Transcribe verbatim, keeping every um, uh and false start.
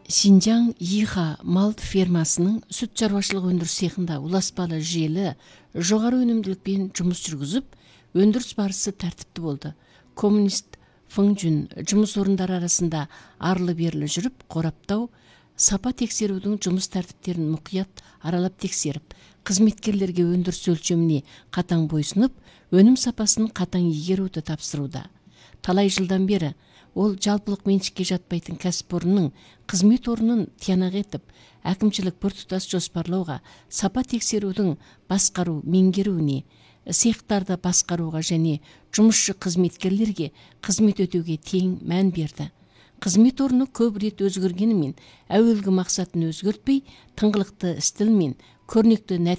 Синжаң Иха мал фермасының сүт чарбашылығы өндіріс цехында уласпалы жүйелі жоғары өнімділікпен жұмыс жүргізіп, өндіріс барысы тәртіпті болды. Коммунист Фыңжүн жұмыс орындары арасында арлы-берлі жүріп, қораптау, сапа тексерудің жұмыс тәртіптерін мұқият аралап тексеріп, қызметкерлерге өндіріс өлшеміне қатаң бойсынып, өнім сапасын қатаң егеруді тапсыруда. Талай жылдан бері ол жалпылық меншікке жатпайтын кәсіпорынның қызмет орнын тиянақ етіп, әкімшілік біртұтас жоспарлауға, сапа тексерудің басқару меңгеруіне, цехтарды басқаруға және жұмысшы қызметкерлерге қызмет өтеуге тең мән берді. Қызмет орны көп рет өзгергенімен, әуелгі мақсатын өзгертпей, тыңғылықты стилмен көрнекті